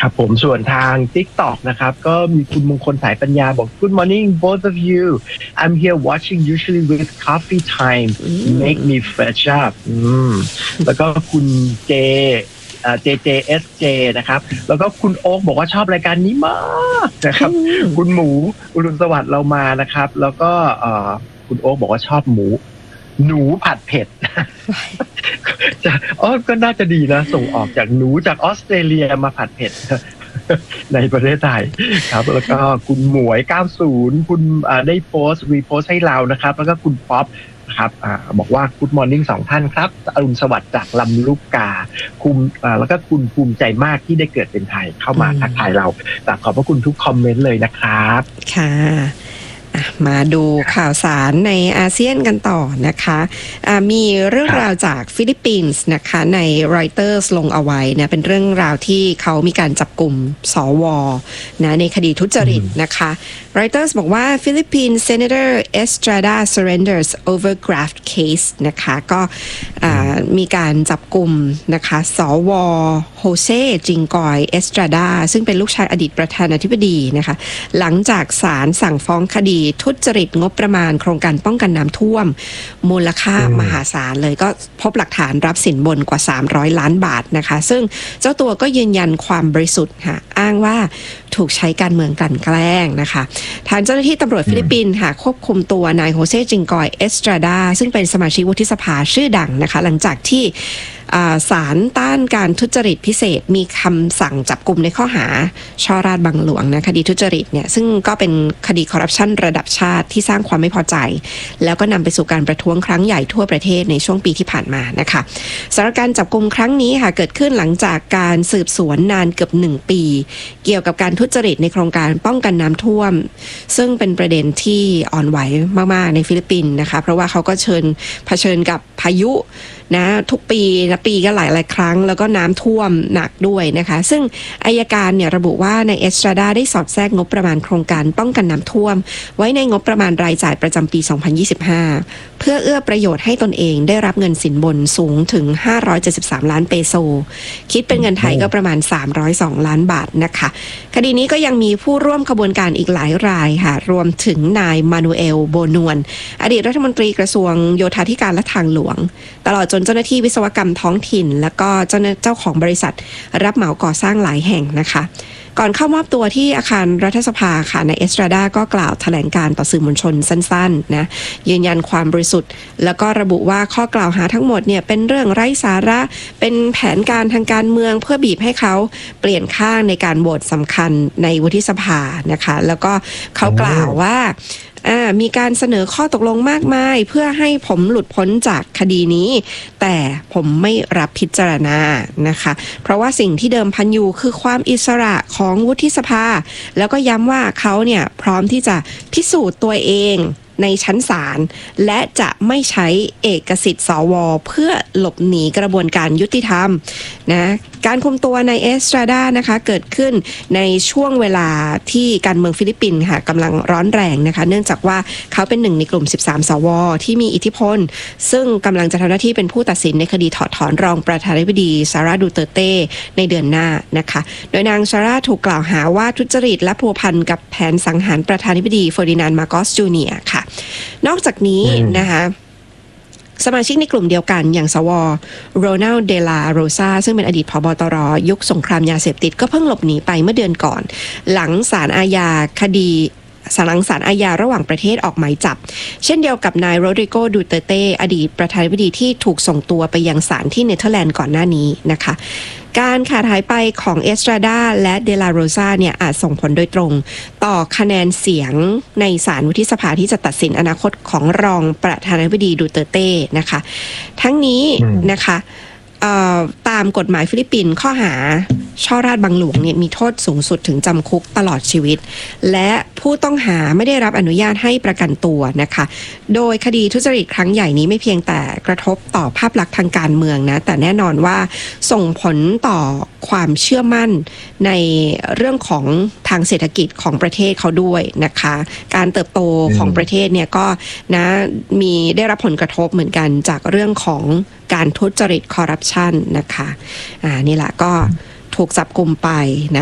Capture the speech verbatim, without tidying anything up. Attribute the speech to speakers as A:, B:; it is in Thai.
A: ครับผมส่วนทาง TikTok นะครับก็มีคุณมงคลสายปัญญาบอก Good morning both of you I'm here watching usually with coffee time make me fresh up อืมแล้วก็คุณเจเจ เจ เอส เจ นะครับแล้วก็คุณโอ๊คบอกว่าชอบรายการนี้มากนะครับคุณหมูอุรุณสวัสดิ์เรามานะครับแล้วก็คุณโอ๊คบอกว่าชอบหมูหนูผัดเผ็ดจะอ๋อก็น่าจะดีนะส่งออกจากหนูจากออสเตรเลียมาผัดเผ็ดในประเทศไทยครับแล้วก็คุณหมวยเก้าสิบคุณได้โพสต์รีโพสต์ให้เรานะครับแล้วก็คุณป๊อปนะครับอ่าบอกว่า Good Morning สองท่านครับอรุณสวัสดิ์จากลำลูกกาคุมอ่าแล้วก็คุณภูมิใจมากที่ได้เกิดเป็นไทยเข้ามาทักทายเราขอบพระคุณทุกคอมเมนต์เลยนะครับ
B: ค่ะมาดูข่าวสารในอาเซียนกันต่อนะคะะมีเรื่องราวจากฟิลิปปินส์นะคะใน Reuters ลงเอาไว้นะเป็นเรื่องราวที่เขามีการจับกลุ่มสวนะในคดีทุจริตนะคะ Reuters บอกว่า Philippine Senator Estrada surrenders over graft case นะคะก็มีการจับกลุ่มนะคะสวโฮเซจิงกอยเอสตราดาซึ่งเป็นลูกชายอดีตประธานาธิบดีนะคะหลังจากศาลสั่งฟ้องคดีทุจริตงบประมาณโครงการป้องกันน้ำท่วมมูลค่ามหาศาลเลยก็พบหลักฐานรับสินบนกว่าสามร้อยล้านบาทนะคะซึ่งเจ้าตัวก็ยืนยันความบริสุทธิ์ค่ะอ้างว่าถูกใช้การเมืองกลั่นแกล้งนะคะทางเจ้าหน้าที่ตำรวจฟิลิปปินส์ค่ะควบคุมตัวนายโฮเซจิงกอยเอสตราดาซึ่งเป็นสมาชิกวุฒิสภาชื่อดังนะคะหลังจากที่ศาลต้านการทุจริตพิเศษมีคำสั่งจับกุมในข้อหาช่อราชบังหลวงนะคดีทุจริตเนี่ยซึ่งก็เป็นคดีคอร์รัปชันระดับชาติที่สร้างความไม่พอใจแล้วก็นำไปสู่การประท้วงครั้งใหญ่ทั่วประเทศในช่วงปีที่ผ่านมานะคะสถานการณ์จับกุมครั้งนี้ค่ะเกิดขึ้นหลังจากการสืบสวนนานเกือบหนึ่งปีเกี่ยวกับการทุจริตในโครงการป้องกันน้ำท่วมซึ่งเป็นประเด็นที่อ่อนไหวมากๆในฟิลิปปินส์นะคะเพราะว่าเขาก็เชิญเผชิญกับพายุนะทุกปีนะปีก็หลายหลายครั้งแล้วก็น้ำท่วมหนักด้วยนะคะซึ่งอัยการเนี่ยระบุว่าในเอสตราดาได้สอดแทรกงบประมาณโครงการป้องกันน้ำท่วมไว้ในงบประมาณรายจ่ายประจำปีสองพันยี่สิบห้าเพื่อเอื้อประโยชน์ให้ตนเองได้รับเงินสินบนสูงถึงห้าร้อยเจ็ดสิบสามล้านเปโซคิดเป็นเงินไทยก็ประมาณสามร้อยสองล้านบาทนะคะคดีนี้ก็ยังมีผู้ร่วมขบวนการอีกหลายรายค่ะรวมถึงนายมานูเอลโบนวนอดีตรัฐมนตรีกระทรวงโยธาธิการและทางหลวงตลอดจนเจ้าหน้าที่วิศวกรรมท้องถิ่นแล้วก็เจ้าเจ้าของบริษัทรับเหมาก่อสร้างหลายแห่งนะคะก่อนเข้ามอบตัวที่อาคารรัฐสภาค่ะนายเอสตราดาก็กล่าวแถลงการต่อสื่อมวลชนสั้นๆนะยืนยันความบริสุทธิ์แล้วก็ระบุว่าข้อกล่าวหาทั้งหมดเนี่ยเป็นเรื่องไร้สาระเป็นแผนการทางการเมืองเพื่อบีบให้เขาเปลี่ยนข้างในการโหวตสำคัญในวุฒิสภานะคะแล้วก็เขากล่าวว่ามีการเสนอข้อตกลงมากมายเพื่อให้ผมหลุดพ้นจากคดีนี้แต่ผมไม่รับพิจารณานะคะเพราะว่าสิ่งที่เดิมพันอยู่คือความอิสระของวุฒิสภาแล้วก็ย้ำว่าเขาเนี่ยพร้อมที่จะพิสูจน์ตัวเองในชั้นศาลและจะไม่ใช้เอกสิทธิ์สวเพื่อหลบหนีกระบวนการยุติธรรมนะการคุมตัวในเอสตราดานะคะเกิดขึ้นในช่วงเวลาที่การเมืองฟิลิปปินส์ค่ะกำลังร้อนแรงนะคะเนื่องจากว่าเขาเป็นหนึ่งในกลุ่มสิบสามสวที่มีอิทธิพลซึ่งกำลังจะทำหน้าที่เป็นผู้ตัดสินในคดีถอดถอนรองประธานาธิบดีซาร่าดูเตอร์เต้ในเดือนหน้านะคะโดยนางซาร่าถูกกล่าวหาว่าทุจริตและพัวพันกับแผนสังหารประธานาธิบดีเฟอร์ดินานด์มาโกสจูเนียร์ค่ะนอกจากนี้นะคะสมาชิกในกลุ่มเดียวกันอย่างสวโรนัลเดลาโรซาซึ่งเป็นอดีตผบตรยุคสงครามยาเสพติดก็เพิ่งหลบหนีไปเมื่อเดือนก่อนหลังศาลอาญาคดีศาลศาลอาญาระหว่างประเทศออกหมายจับเช่นเดียวกับนายโรดริโกดูเตอร์เต้อดีตประธานาธิบดีที่ถูกส่งตัวไปยังศาลที่เนเธอร์แลนด์ก่อนหน้านี้นะคะการขาดหายไปของเอสตราดาและเดลาโรซาเนี่ยอาจส่งผลโดยตรงต่อคะแนนเสียงในศาลวุฒิสภาที่จะตัดสินอนาคตของรองประธานาธิบดีดูเตอร์เต้นะคะทั้งนี้นะคะตามกฎหมายฟิลิปปินส์ข้อหาช่อราชบังหลวงเนี่ยมีโทษสูงสุดถึงจำคุกตลอดชีวิตและผู้ต้องหาไม่ได้รับอนุญาตให้ประกันตัวนะคะโดยคดีทุจริตครั้งใหญ่นี้ไม่เพียงแต่กระทบต่อภาพลักษณ์ทางการเมืองนะแต่แน่นอนว่าส่งผลต่อความเชื่อมั่นในเรื่องของทางเศรษฐกิจของประเทศเขาด้วยนะคะการเติบโตของประเทศเนี่ยก็นะมีได้รับผลกระทบเหมือนกันจากเรื่องของการทุจริตคอร์รัปชันนะคะอ่านี่แหละก็ถูกจับกุมไปนะ